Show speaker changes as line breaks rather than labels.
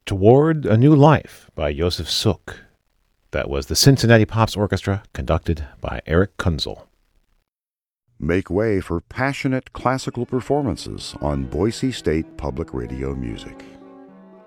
Toward a New Life by Josef Suk. That was the Cincinnati Pops Orchestra, conducted by Eric Kunzel.
Make way for passionate classical performances on Boise State Public Radio Music.